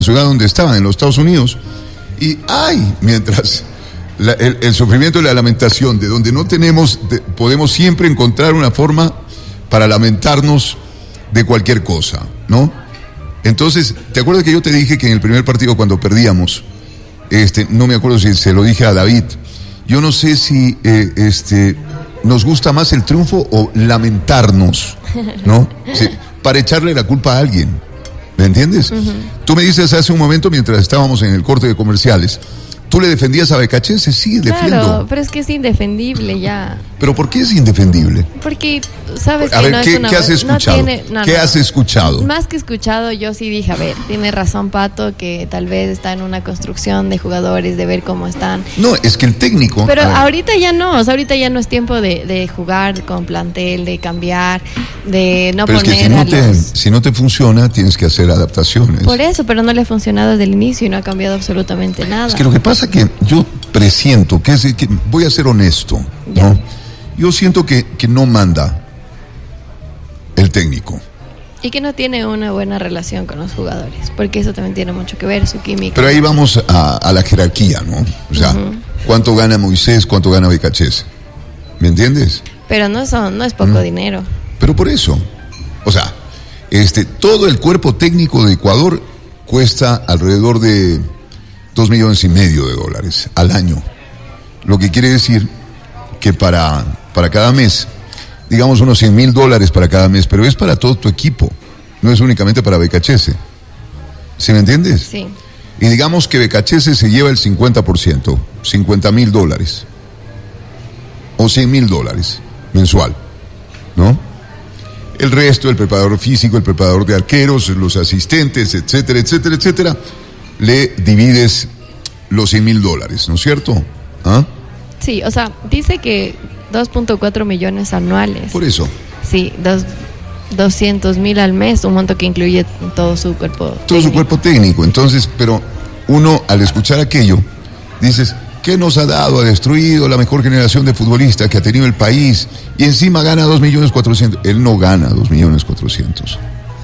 ciudad donde estaban, en los Estados Unidos, y mientras el sufrimiento y la lamentación, de donde no tenemos, podemos siempre encontrar una forma para lamentarnos de cualquier cosa, ¿no? Entonces, ¿te acuerdas que yo te dije que en el primer partido cuando perdíamos, no me acuerdo si se lo dije a David, yo no sé si nos gusta más el triunfo o lamentarnos, ¿no? Sí, para echarle la culpa a alguien, ¿me entiendes? Uh-huh. Tú me dices hace un momento, mientras estábamos en el corte de comerciales, ¿tú le defendías a Becachese? Sí, defiendo. Claro, pero es que es indefendible ya. ¿Pero por qué es indefendible? Porque sabes a que ver, no ¿qué, es una... ¿qué has escuchado? ¿Qué has escuchado? Más que escuchado, yo sí dije, a ver, tiene razón Pato, que tal vez está en una construcción de jugadores, de ver cómo están. No, es que el técnico... Pero ahorita ya no, o sea, ahorita ya no es tiempo de jugar con plantel, de cambiar, de no pero poner es que si no te funciona, tienes que hacer adaptaciones. Por eso, pero no le ha funcionado desde el inicio y no ha cambiado absolutamente nada. Es que lo que pasa es que yo presiento, que voy a ser honesto, ya, ¿no? Yo siento que no manda el técnico. Y que no tiene una buena relación con los jugadores, porque eso también tiene mucho que ver, su química. Pero ahí vamos a la jerarquía, ¿no? O sea, ¿cuánto gana Moisés, cuánto gana Becachese? ¿Me entiendes? Pero no es poco dinero. Pero por eso, o sea, todo el cuerpo técnico de Ecuador cuesta alrededor de $2,5 millones al año. Lo que quiere decir que para cada mes, digamos unos $100,000 para cada mes, pero es para todo tu equipo, no es únicamente para Becachese. ¿Sí me entiendes? Sí. Y digamos que Becachese se lleva el 50%, $50,000 o $100,000 mensual, ¿no? El resto, el preparador físico, el preparador de arqueros, los asistentes, etcétera, etcétera, etcétera, le divides los $100,000, ¿no es cierto? ¿Ah? Sí, o sea, dice que 2.4 millones anuales. Por eso. Sí, 200,000 al mes, un monto que incluye todo su cuerpo técnico. Todo su cuerpo técnico. Entonces, pero uno al escuchar aquello, dices, ¿qué nos ha dado? Ha destruido la mejor generación de futbolistas que ha tenido el país y encima gana 2,400,000. Él no gana 2,400,000.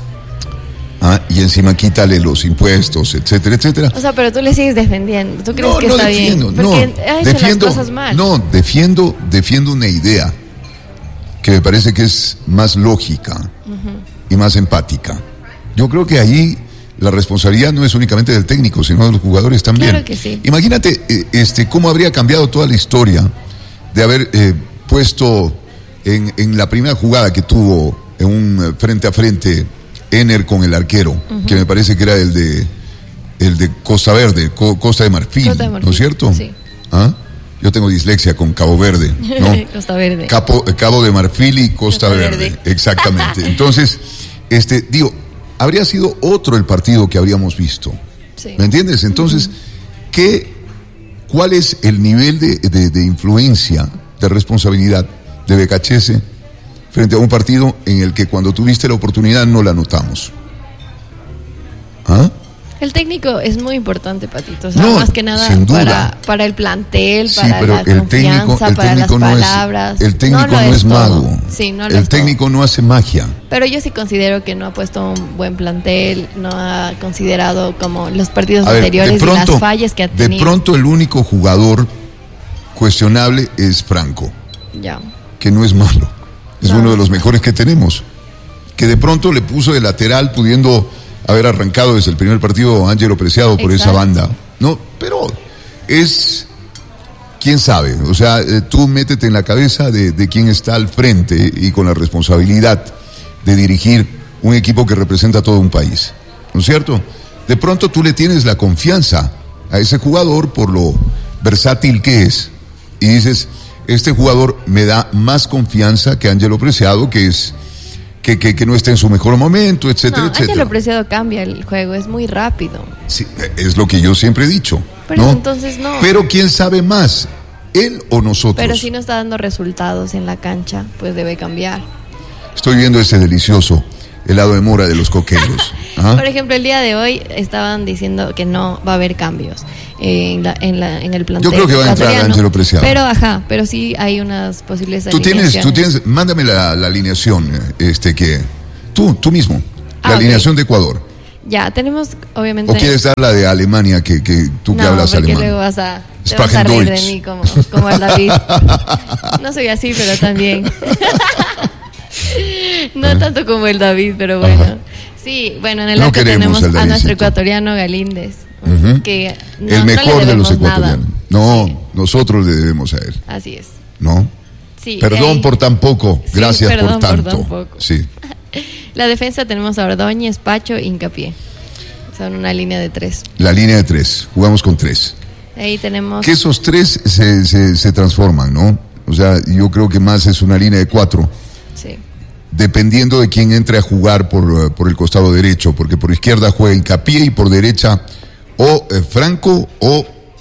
Y encima quítale los impuestos, etcétera, etcétera. O sea, pero tú le sigues defendiendo. ¿Tú crees que está bien? Porque ha hecho las cosas mal. No, defiendo una idea que me parece que es más lógica y más empática. Yo creo que ahí la responsabilidad no es únicamente del técnico, sino de los jugadores también. Claro que sí. Imagínate cómo habría cambiado toda la historia de haber puesto en la primera jugada que tuvo en un frente a frente Ener con el arquero, que me parece que era el de Costa Verde, Costa de Marfil, ¿no es cierto? Sí. Yo tengo dislexia con Cabo Verde, ¿no? Costa Verde. Cabo de Marfil y Costa Verde. Exactamente. Entonces, habría sido otro el partido que habríamos visto. Sí. ¿Me entiendes? Entonces, ¿cuál es el nivel de influencia, de responsabilidad de Becachese frente a un partido en el que cuando tuviste la oportunidad no la notamos? El técnico es muy importante, Patito, o sea, más que nada para el plantel, para la confianza, para las palabras. El técnico no es mago. Sí, no el técnico no hace magia. Pero yo sí considero que no ha puesto un buen plantel, no ha considerado como los partidos anteriores y las fallas que ha tenido. De pronto el único jugador cuestionable es Franco, que no es malo, es uno de los mejores que tenemos, que de pronto le puso de lateral pudiendo haber arrancado desde el primer partido Ángelo Preciado por esa banda, ¿no? Pero quién sabe, o sea, tú métete en la cabeza de quien está al frente y con la responsabilidad de dirigir un equipo que representa a todo un país, ¿no es cierto? De pronto tú le tienes la confianza a ese jugador por lo versátil que es y dices, este jugador me da más confianza que Ángelo Preciado, que no esté en su mejor momento, etcétera, etcétera. Ángelo Preciado cambia el juego, es muy rápido. Sí, es lo que yo siempre he dicho. Pero ¿no? Entonces no. Pero ¿quién sabe más? ¿Él o nosotros? Pero si no está dando resultados en la cancha, pues debe cambiar. Estoy viendo ese delicioso helado de mora de los coqueros. Por ejemplo, el día de hoy estaban diciendo que no va a haber cambios en el plantel. Yo creo que va a entrar Ángelo Preciado. Pero sí hay unas posibles alineaciones. Tú tienes, mándame la alineación, que tú mismo, la alineación de Ecuador. Ya, tenemos obviamente... ¿O quieres dar la de Alemania, que tú que hablas alemán? No, porque luego vas a reír de mí como el David. No soy así, pero también. No tanto como el David, pero bueno. Ajá. Sí, bueno, en el acto tenemos a nuestro ecuatoriano Galíndez, que el mejor de los ecuatorianos. Nada. No, sí. Nosotros le debemos a él. Así es. ¿No? Sí. Perdón por tan poco, gracias por tanto. Sí. La defensa tenemos a Ordóñez, Pacho e Hincapié. Son una línea de 3. La línea de 3, jugamos con 3. Ahí tenemos... Que esos 3 se transforman, ¿no? O sea, yo creo que más es una línea de 4. Sí. Dependiendo de quién entre a jugar por el costado derecho, porque por izquierda juega Hincapié y por derecha o Franco o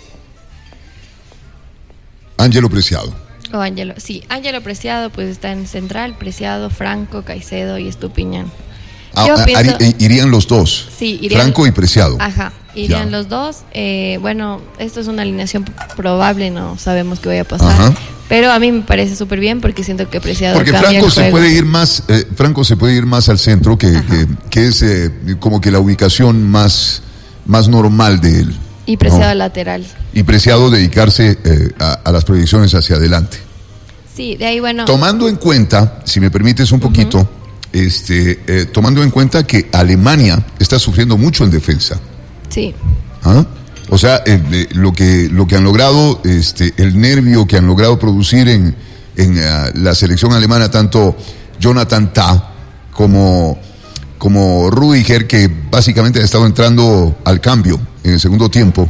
Ángelo Preciado. O Ángelo, sí, Ángelo Preciado pues está en central, Preciado, Franco, Caicedo y Estupiñán. Irían los dos, sí, irían, Franco y Preciado. Ajá, irían los dos. Bueno, esto es una alineación probable, no sabemos qué vaya a pasar. Ajá. Pero a mí me parece súper bien porque siento que Preciado porque Franco se puede ir más, Franco se puede ir más al centro, que es como que la ubicación más normal de él. Y Preciado lateral. Y Preciado dedicarse a las proyecciones hacia adelante. Sí, de ahí bueno. Tomando en cuenta, si me permites un poquito, tomando en cuenta que Alemania está sufriendo mucho en defensa. Sí. ¿Ah? O sea, lo que han logrado, el nervio que han logrado producir en la selección alemana, tanto Jonathan Tah como Rüdiger, que básicamente ha estado entrando al cambio en el segundo tiempo,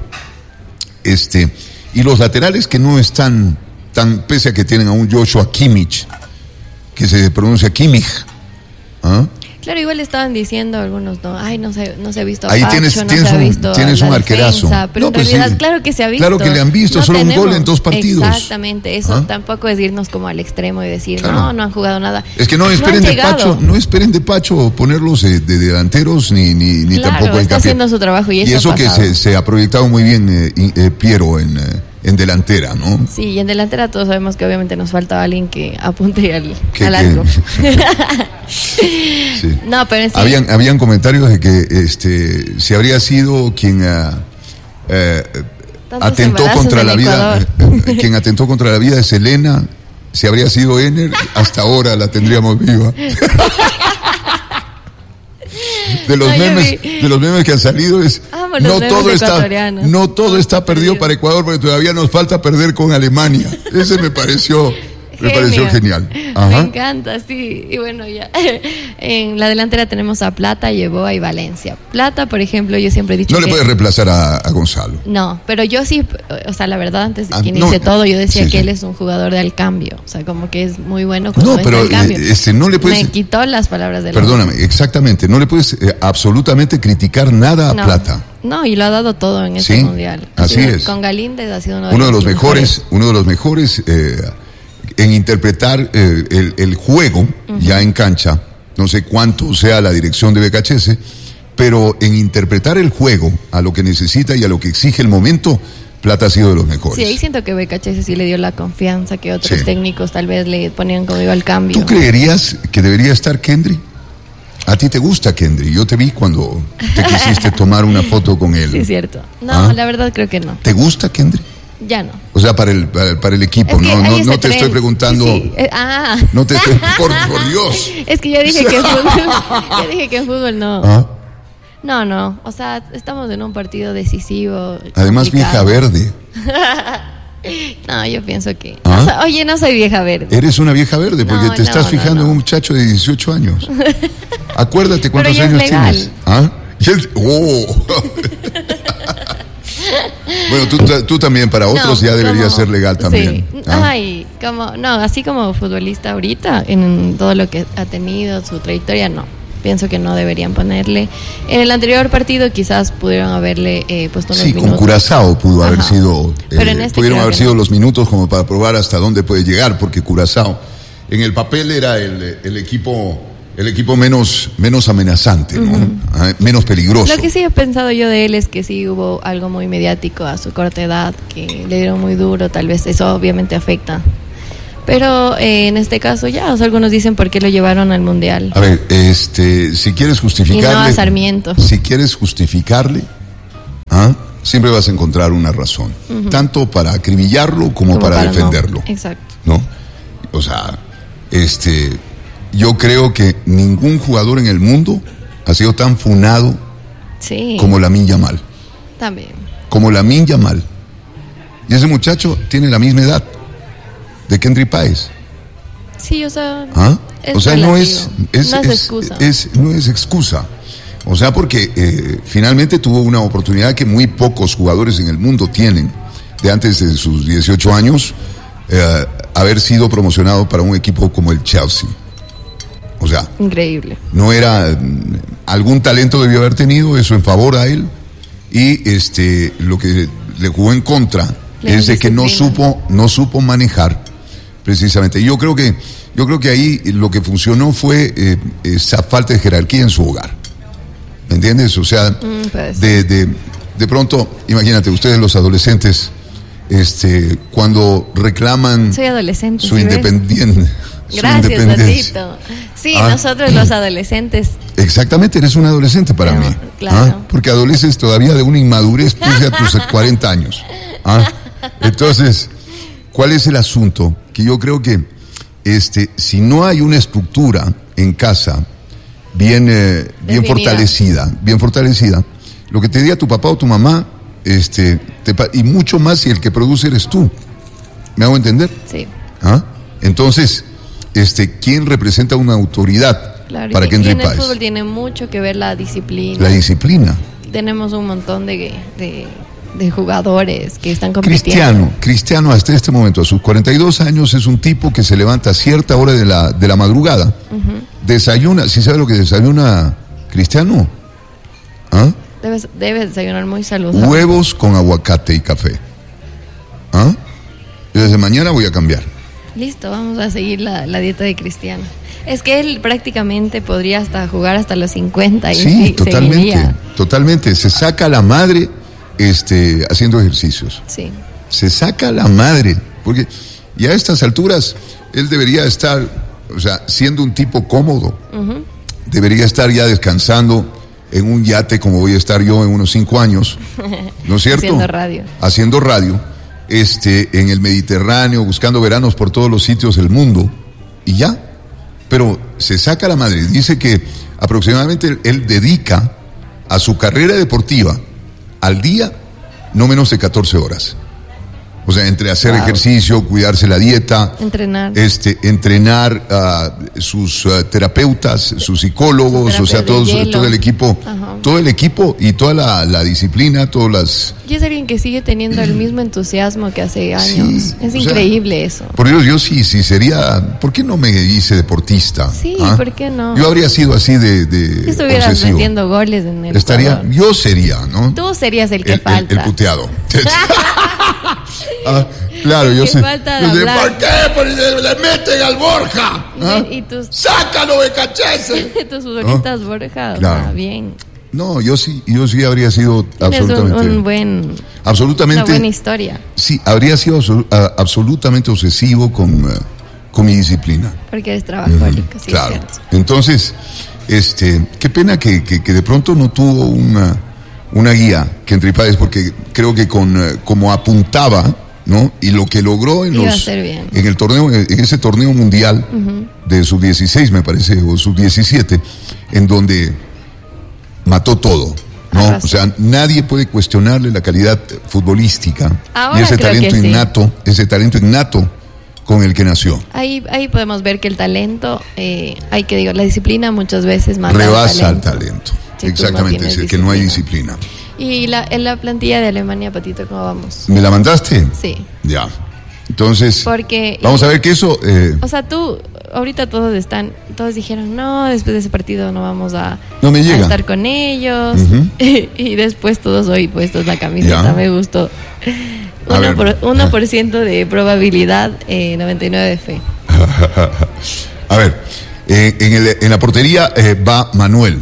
y los laterales que no están tan, pese a que tienen a un Joshua Kimmich, que se pronuncia Kimmich, ¿ah? Claro, igual estaban diciendo algunos, no se ha visto. Ahí tienes un arquerazo. Pero en realidad, sí. Claro que se ha visto. Claro que le han visto, solo un gol en 2 partidos. Exactamente, eso tampoco es irnos como al extremo y decir, claro. no han jugado nada. Es que no esperen de Pacho ponerlos de delanteros ni claro, tampoco está haciendo su trabajo y eso que se ha proyectado muy bien Piero en delantera, ¿no? Sí, y en delantera todos sabemos que obviamente nos falta alguien que apunte al arco. Sí. No, pero sí. Habían comentarios de que si habría sido quien atentó contra la vida, quien atentó contra la vida es Elena, si habría sido Ener, hasta ahora la tendríamos viva. De los memes que han salido es no todo está perdido para Ecuador, porque todavía nos falta perder con Alemania. Ese me pareció genial. Ajá. Me encanta, sí. Y bueno, ya en la delantera tenemos a Plata, Yeboah y Valencia. Plata, por ejemplo, yo siempre he dicho no le puedes reemplazar a Gonzalo. No, pero yo sí, o sea, la verdad, antes de que inicie todo, yo decía que él es un jugador de al cambio. O sea, como que es muy bueno cuando entra al cambio. No le puedes... Me quitó las palabras de Perdóname, exactamente. No le puedes absolutamente criticar nada a Plata. No, y lo ha dado todo en este mundial. Así es. Con Galíndez ha sido uno de los mejores en interpretar el juego ya en cancha. No sé cuánto sea la dirección de BKHS, pero en interpretar el juego a lo que necesita y a lo que exige el momento, Plata ha sido de los mejores. Sí, ahí siento que BKHS sí le dio la confianza que otros técnicos tal vez le ponían como iba al cambio. ¿Tú creerías que debería estar Kendry? ¿A ti te gusta Kendry? Yo te vi cuando te quisiste tomar una foto con él. Sí, es cierto. No, la verdad creo que no. ¿Te gusta Kendry? Ya no. O sea, para el equipo, no te estoy preguntando. Sí. No te estoy, por Dios. Es que yo dije que en fútbol no. ¿Ah? No. O sea, estamos en un partido decisivo. Además, vieja verde. No, yo pienso que... no soy vieja verde. Eres una vieja verde porque te estás fijando en un muchacho de 18 años. Acuérdate cuántos años tienes. ¿Ah? Bueno, tú también para otros ya debería ser legal también. Sí. Así como futbolista ahorita, en todo lo que ha tenido, su trayectoria, no. Pienso que no deberían ponerle. En el anterior partido quizás pudieron haberle puesto unos minutos. Sí, con Curazao pudo haber sido, pudieron haber sido los minutos como para probar hasta dónde puede llegar, porque Curazao en el papel era el equipo menos amenazante, ¿no? Menos peligroso. Lo que sí he pensado yo de él es que sí hubo algo muy mediático a su corta edad, que le dieron muy duro, tal vez eso obviamente afecta. Pero en este caso ya, o sea, algunos dicen por qué lo llevaron al Mundial. A ver, si quieres justificarle... Y no a Sarmiento. Si quieres justificarle, siempre vas a encontrar una razón. Tanto para acribillarlo como para defenderlo. No. Exacto. ¿No? O sea, yo creo que ningún jugador en el mundo ha sido tan funado como Lamine Yamal. También. Como Lamine Yamal. Y ese muchacho tiene la misma edad de Kendrick Páez. Sí, o sea, o sea, no es excusa. No es excusa. O sea, porque finalmente tuvo una oportunidad que muy pocos jugadores en el mundo tienen, de antes de sus 18 años, haber sido promocionado para un equipo como el Chelsea. O sea, increíble. No era, algún talento debió haber tenido, eso en favor a él, y lo que le jugó en contra es de que no supo manejar precisamente. Yo creo que ahí lo que funcionó fue esa falta de jerarquía en su hogar. ¿Me entiendes? O sea, de pronto, imagínate, ustedes los adolescentes, cuando reclaman su independencia. Gracias, Tito. Sí, nosotros los adolescentes. Exactamente, eres un adolescente para mí. Claro. Porque adoleces todavía de una inmadurez pese a tus 40 años. Entonces, ¿cuál es el asunto? Que yo creo que si no hay una estructura en casa bien fortalecida, lo que te diga tu papá o tu mamá, y mucho más si el que produce eres tú. ¿Me hago entender? Sí. Entonces, ¿quién representa una autoridad para que entre en el paz? fútbol tiene mucho que ver la disciplina. La disciplina. Tenemos un montón de jugadores que están compitiendo. Cristiano hasta este momento, a sus 42 años, es un tipo que se levanta a cierta hora de la madrugada. Desayuna, ¿sí sabe lo que desayuna Cristiano? Debe desayunar muy saludable. Huevos con aguacate y café. Y desde mañana voy a cambiar. Listo, vamos a seguir la dieta de Cristiano. Es que él prácticamente podría hasta jugar hasta los 50 y sí, seguiría. Totalmente. Se saca la madre haciendo ejercicios. Sí. Se saca la madre, porque ya a estas alturas él debería estar, o sea, siendo un tipo cómodo. Debería estar ya descansando en un yate como voy a estar yo en unos 5 años, ¿no es cierto? Haciendo radio, en el Mediterráneo, buscando veranos por todos los sitios del mundo, y ya. Pero se saca la madre. Dice que aproximadamente él dedica a su carrera deportiva al día no menos de 14 horas. O sea, entre hacer ejercicio, cuidarse la dieta, entrenar, sus terapeutas, sus psicólogos, o sea, todo el equipo, y toda la disciplina, todas las... Y es alguien que sigue teniendo el mismo entusiasmo que hace años. Sí, es increíble eso. Por Dios, yo sí sería... ¿Por qué no me hice deportista? Sí, ¿por qué no? Yo habría sido así de si estuvieras obsesivo. Metiendo goles en el yo sería, ¿no? Tú serías el que falta. El puteado. Claro, yo sé. ¿Por qué? Porque le meten al Borja. ¡Sácalo de cachese! Tus futbolistas Borja, claro. Bien. No, yo sí habría sido absolutamente. Una buena historia. Sí, habría sido absolutamente obsesivo con mi disciplina. Porque eres trabajólico, sí. Claro. Entonces, qué pena que de pronto no tuvo una guía que entre padres, porque creo que como apuntaba, ¿no? Y lo que logró en el torneo, en ese torneo mundial de sub-16, me parece, o sub-17, en donde mató todo, ¿no? O sea, nadie puede cuestionarle la calidad futbolística y ese talento innato con el que nació. Ahí podemos ver que el talento, la disciplina muchas veces mata rebasa al talento. Si exactamente, es que no hay disciplina. Y en la plantilla de Alemania, Patito, ¿cómo vamos? ¿Me la mandaste? Sí. Ya. Entonces, porque vamos a ver que eso... O sea, ahorita todos dijeron, no, después de ese partido no vamos a estar con ellos. Y después todos hoy puestos la camiseta, ya. Me gustó. 1% de probabilidad, 99 de fe. A ver, en la portería va Manuel.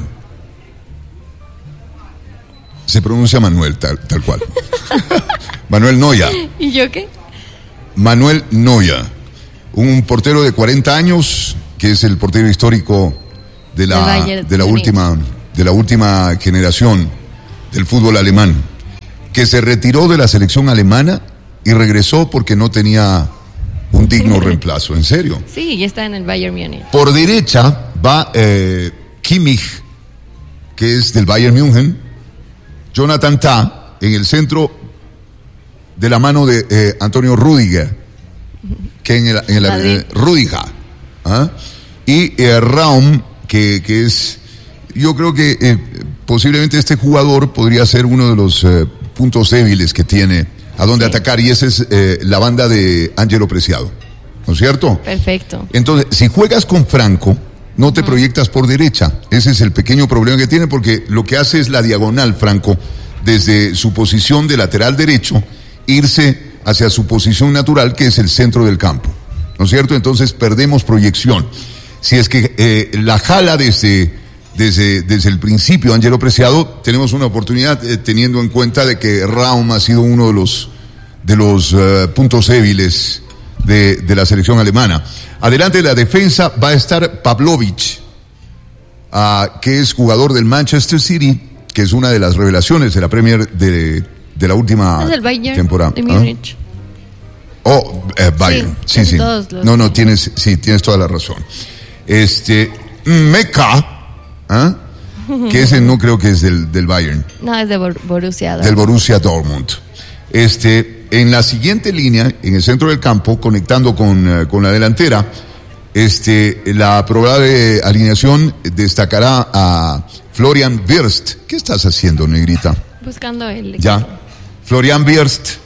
Se pronuncia Manuel, tal cual. Manuel Neuer. ¿Y yo qué? Manuel Neuer. un portero de 40 años, que es el portero histórico de la última generación del fútbol alemán, que se retiró de la selección alemana y regresó porque no tenía un digno reemplazo, en serio. Sí, ya está en el Bayern Múnich. Por derecha va Kimmich, que es del Bayern München, Jonathan Tah en el centro de la mano de Antonio Rüdiger, que en la Rüdiger, ¿ah? Y Raum, que es, yo creo que posiblemente este jugador podría ser uno de los puntos débiles que tiene a dónde atacar, y esa es la banda de Ángelo Preciado, ¿no es cierto? Perfecto. Entonces, si juegas con Franco, no te proyectas por derecha. Ese es el pequeño problema que tiene, porque lo que hace es la diagonal, Franco, desde su posición de lateral derecho, irse hacia su posición natural, que es el centro del campo, ¿no es cierto? Entonces perdemos proyección. Si es que la jala desde el principio, Ángelo Preciado, tenemos una oportunidad, teniendo en cuenta de que Raum ha sido uno de los puntos débiles de la selección alemana. Adelante de la defensa va a estar Pavlovic, que es jugador del Manchester City, que es una de las revelaciones de la Premier de la última temporada. De Múnich. Bayern, sí. No, tienes toda la razón. Meca, que ese no creo que es del Bayern. No, es de Borussia Dortmund. Del Borussia Dortmund. En la siguiente línea, en el centro del campo, conectando con la delantera, la probable alineación destacará a Florian Wirtz. ¿Qué estás haciendo, negrita? Buscando el equipo. Ya. Florian Wirtz,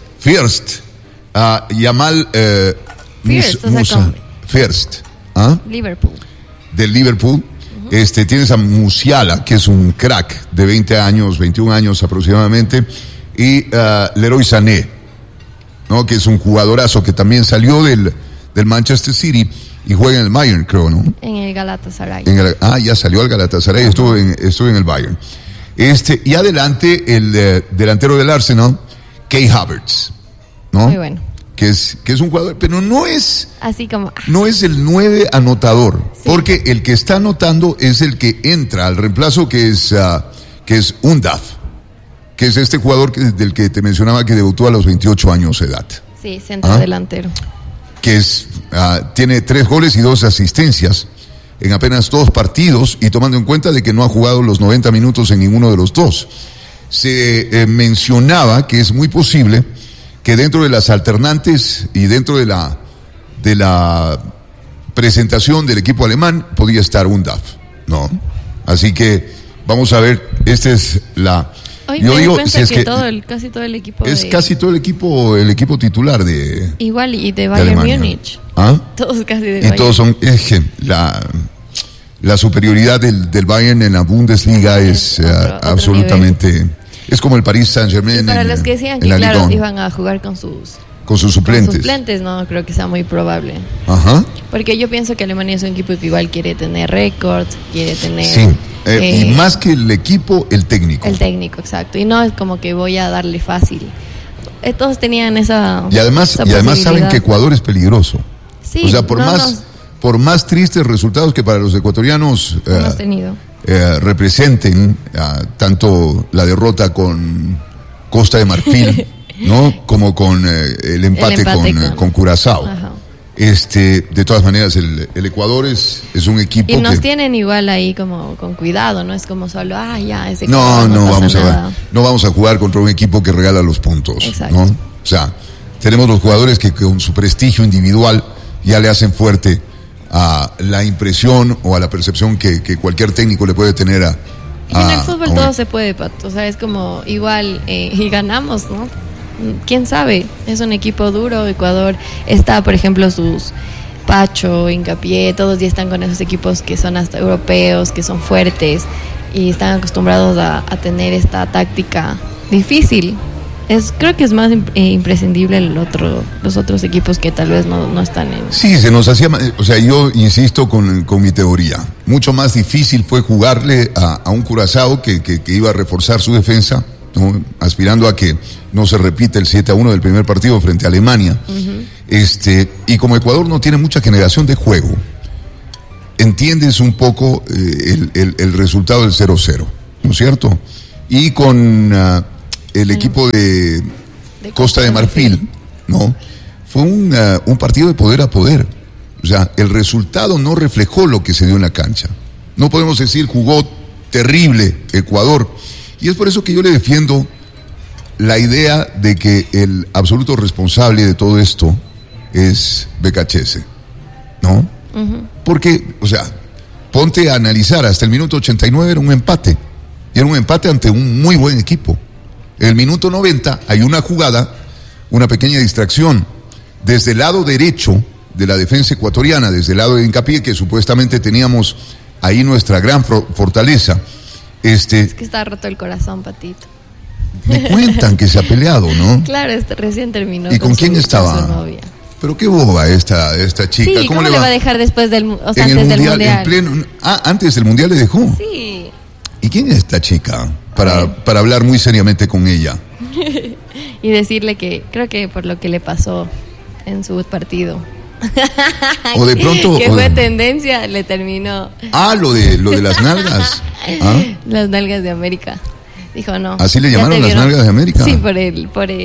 Yamal Musa, Liverpool. Del Liverpool. Tienes a Musiala, que es un crack de 21 años aproximadamente, y Leroy Sané, ¿no? Que es un jugadorazo que también salió del Manchester City y juega en el Bayern, creo, ¿no? En el Galatasaray. Ya salió al Galatasaray, estuvo en el Bayern. Y adelante el delantero del Arsenal, Kai Havertz, ¿no? Muy bueno. Que es un jugador, pero no es así como no es el 9 anotador, sí. Porque el que está anotando es el que entra al reemplazo, que es Undav, que es este jugador del que te mencionaba, que debutó a los 28 años de edad. Sí, centro delantero. Que tiene 3 goles y 2 asistencias en apenas 2 partidos, y tomando en cuenta de que no ha jugado los 90 minutos en ninguno de los 2. Se mencionaba que es muy posible que dentro de las alternantes y dentro de la presentación del equipo alemán podía estar Undav, ¿no? Así que vamos a ver, esta es la... Hoy yo digo, si es que casi todo el equipo es casi todo el equipo titular de... Igual, y de Bayern Múnich. Todos casi de Bayern. Y todos son... la superioridad del Bayern en la Bundesliga es absolutamente... Nivel. Es como el Paris Saint-Germain. Para los que decían que, claro, iban a jugar con sus suplentes. Con suplentes, no creo que sea muy probable. Ajá. Porque yo pienso que Alemania es un equipo que igual quiere tener récords, quiere tener... Sí, y más que el equipo, el técnico. El técnico, exacto. Y no es como que voy a darle fácil. Todos tenían esa... Y además saben que Ecuador es peligroso. Sí. O sea, por más tristes resultados que para los ecuatorianos... hemos tenido. Representen tanto la derrota con Costa de Marfil, ¿no? Como con el empate con Curazao. Ajá. De todas maneras, el Ecuador es un equipo y nos tienen igual ahí como con cuidado, no es como solo ese no vamos a jugar contra un equipo que regala los puntos. Exacto. ¿No? O sea, tenemos los jugadores que con su prestigio individual ya le hacen fuerte a la impresión o a la percepción que cualquier técnico le puede tener y en el fútbol todo se puede, Pato. O sea, es como igual y ganamos, ¿no? ¿Quién sabe? Es un equipo duro. Ecuador está, por ejemplo, sus Pacho, Hincapié, todos ya están con esos equipos que son hasta europeos, que son fuertes y están acostumbrados a tener esta táctica difícil. Creo que es más imprescindible los otros equipos que tal vez no están en... Sí, se nos hacía... O sea, yo insisto con mi teoría. Mucho más difícil fue jugarle a un Curazao que iba a reforzar su defensa, ¿no? Aspirando a que no se repita el 7-1 del primer partido frente a Alemania. Uh-huh. Y como Ecuador no tiene mucha generación de juego, entiendes un poco el resultado del 0-0, ¿no es cierto? Y con el equipo de Costa de Marfil, ¿no? Fue un partido de poder a poder. O sea, el resultado no reflejó lo que se dio en la cancha. No podemos decir jugó terrible Ecuador. Y es por eso que yo le defiendo la idea de que el absoluto responsable de todo esto es BKHS, ¿no? Uh-huh. Porque, o sea, ponte a analizar, hasta el minuto 89 era un empate. Y era un empate ante un muy buen equipo. En el minuto 90 hay una jugada, una pequeña distracción, desde el lado derecho de la defensa ecuatoriana, desde el lado de Hincapié, que supuestamente teníamos ahí nuestra gran fortaleza. Es que está roto el corazón, Patito. Me cuentan que se ha peleado, ¿no? Claro, recién terminó. ¿Y con quién estaba? Su novia. Pero qué boba esta chica. Sí, ¿cómo le va a dejar después del, o sea, antes del mundial? En pleno, antes del mundial le dejó. Sí. ¿Y quién es esta chica? Para hablar muy seriamente con ella. Y decirle que creo que por lo que le pasó en su partido. O de pronto. Que fue tendencia, le terminó. Lo de las nalgas. Las nalgas de América. Dijo no. ¿Así le llamaron las nalgas de América? Sí, por el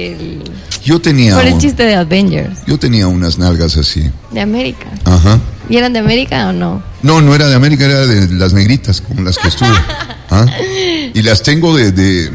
chiste de Avengers. Yo tenía unas nalgas así. ¿De América? Ajá. ¿Y eran de América o no? No era de América, era de las negritas con las que estuve. Y las tengo de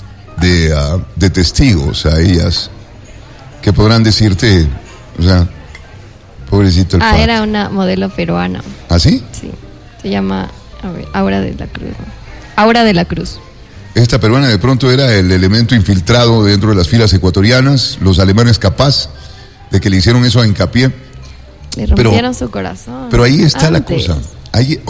testigos a ellas, que podrán decirte, o sea, pobrecito el padre. Era una modelo peruana. ¿Ah, sí? Sí. Se llama, Aura de la Cruz. Aura de la Cruz. Esta peruana de pronto era el elemento infiltrado dentro de las filas ecuatorianas, los alemanes capaz de que le hicieron eso a Hincapié. Le rompieron su corazón. Pero ahí está la cosa. Ahí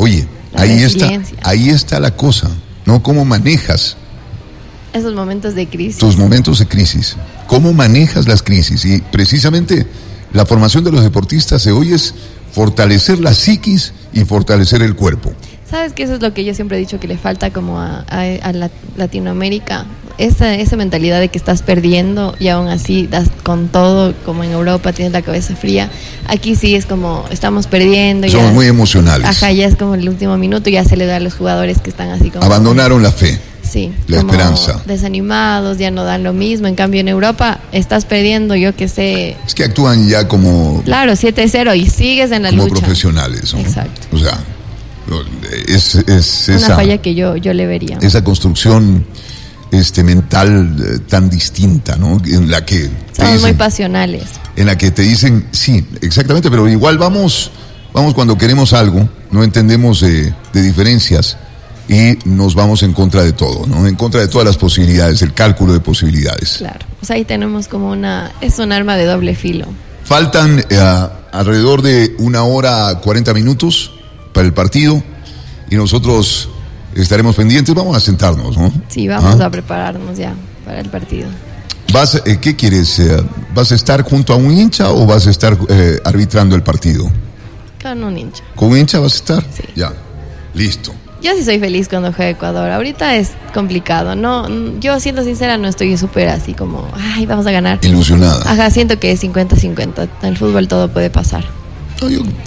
está la cosa, ¿no? ¿Cómo manejas esos momentos de crisis? Tus momentos de crisis. ¿Cómo manejas las crisis? Y precisamente la formación de los deportistas de hoy es fortalecer la psiquis y fortalecer el cuerpo. ¿Sabes que eso es lo que yo siempre he dicho que le falta como a Latinoamérica? Esa mentalidad de que estás perdiendo y aún así das con todo, como en Europa tienes la cabeza fría. Aquí sí es como estamos perdiendo. Somos muy emocionales. Ajá, ya es como el último minuto, ya se le da a los jugadores que están así como... Abandonaron la fe. Sí. La esperanza. Desanimados, ya no dan lo mismo. En cambio en Europa estás perdiendo, yo qué sé... Es que actúan ya como... Claro, 7-0 y sigues en la lucha. Como profesionales, ¿no? Exacto. O sea... Es una esa falla que yo le vería. Esa construcción mental tan distinta, ¿no? En la que somos muy pasionales. En la que te dicen, sí, exactamente, pero igual vamos cuando queremos algo, no entendemos de diferencias y nos vamos en contra de todo, ¿no? En contra de todas las posibilidades, el cálculo de posibilidades. Claro, pues ahí tenemos como es un arma de doble filo. Faltan alrededor de 1 hora 40 minutos para el partido y nosotros estaremos pendientes. Vamos a sentarnos, ¿no? Sí, vamos a prepararnos ya para el partido. ¿Qué quieres? ¿Vas a estar junto a un hincha o vas a estar arbitrando el partido? Con un hincha. ¿Con un hincha vas a estar? Sí. Ya, listo. Yo sí soy feliz cuando juega Ecuador. Ahorita es complicado, ¿no? Yo, siendo sincera, no estoy súper así como, ay, vamos a ganar. Ilusionada. Ajá, siento que es 50-50. En el fútbol todo puede pasar. No,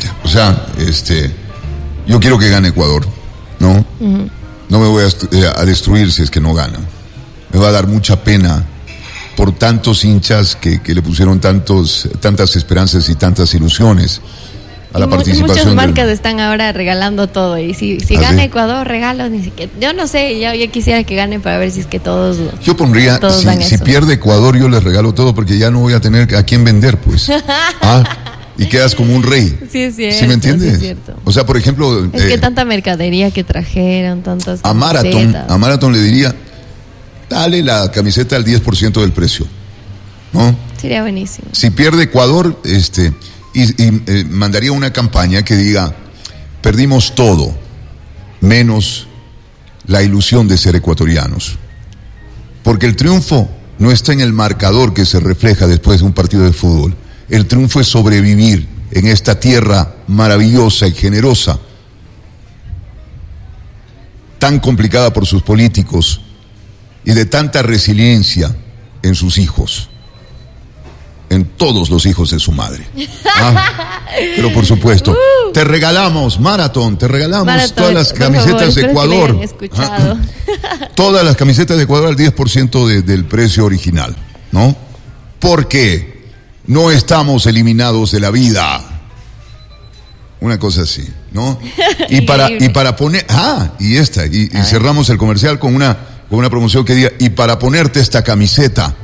yo quiero que gane Ecuador, ¿no? Uh-huh. No me voy a destruir si es que no gana. Me va a dar mucha pena por tantos hinchas que le pusieron tantas esperanzas y tantas ilusiones a la participación. Muchas marcas están ahora regalando todo. Y si gana Ecuador, regalos. Ni siquiera, yo no sé, yo quisiera que gane para ver si es que todos. Yo pondría, si pierde Ecuador, yo les regalo todo porque ya no voy a tener a quién vender, pues. Y quedas como un rey. Sí, es cierto. ¿Sí me entiendes? Sí es cierto. O sea, por ejemplo... Es que tanta mercadería que trajeron, tantas a Marathon le diría, dale la camiseta al 10% del precio, ¿no? Sería buenísimo. Si pierde Ecuador, mandaría una campaña que diga, perdimos todo, menos la ilusión de ser ecuatorianos. Porque el triunfo no está en el marcador que se refleja después de un partido de fútbol. El triunfo es sobrevivir en esta tierra maravillosa y generosa, tan complicada por sus políticos y de tanta resiliencia en sus hijos. en todos los hijos de su madre. Pero por supuesto, te regalamos, Marathon, todas las camisetas de Ecuador. Todas las camisetas de Ecuador al 10% del precio original, ¿no? Porque no estamos eliminados de la vida. Una cosa así, ¿no? Y para poner, y cerramos el comercial con una promoción que diga, y para ponerte esta camiseta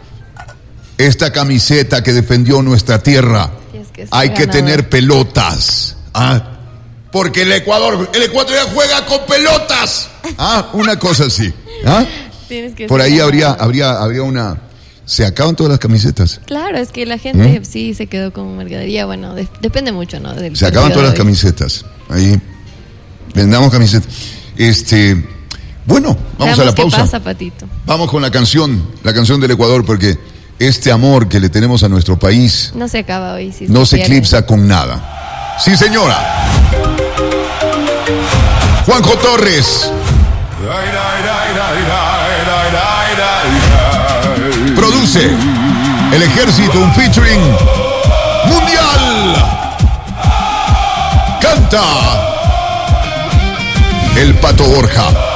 que defendió nuestra tierra, hay que tener pelotas, porque el Ecuador ya juega con pelotas, una cosa así, por ahí habría una. Se acaban todas las camisetas. Claro, es que la gente sí se quedó con mercadería. Bueno, depende mucho, ¿no? Se acaban todas las camisetas. Ahí vendamos camisetas. Bueno, vamos a la pausa. ¿Qué pasa, Patito? Vamos con la canción del Ecuador, porque este amor que le tenemos a nuestro país no se acaba hoy. No se eclipsa con nada. Sí, señora. Juanjo Torres. Produce El Ejército, un featuring mundial. Canta el Pato Borja.